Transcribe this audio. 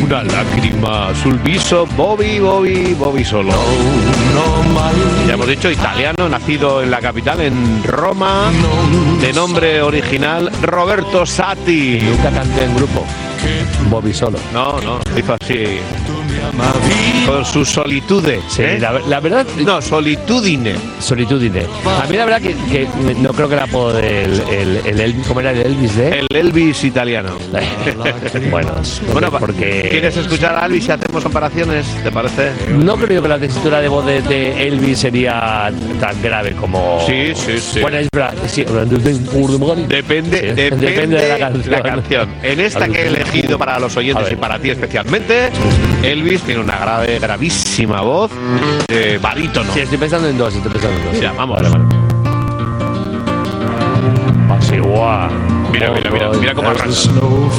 una lágrima sul viso, Bobby Solo. Ya hemos dicho, italiano, nacido en la capital, en Roma, de nombre original Roberto Satti. Nunca canté en grupo. Bobby Solo. No, hizo así. Con su solitude. Sí, la verdad. No, solitudine. A mí la verdad que no creo que era por el Elvis. ¿Cómo era el Elvis de? El Elvis italiano. Bueno, porque. ¿Quieres escuchar a Elvis y hacemos comparaciones? ¿Te parece? No creo que la tesitura de voz de Elvis sería tan grave como. Sí. Bueno, es verdad. Sí, Depende de la canción. En esta que he elegido para los oyentes y para ti especialmente, Elvis tiene una gravísima voz de barítono. Sí, estoy pensando en dos. Ya, vamos. Vale. Así, guau. Mira cómo arranca.